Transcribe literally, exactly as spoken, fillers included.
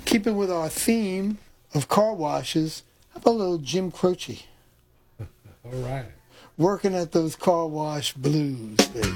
keeping with our theme of car washes, how about a little Jim Croce? All right. Working at those car wash blues, baby.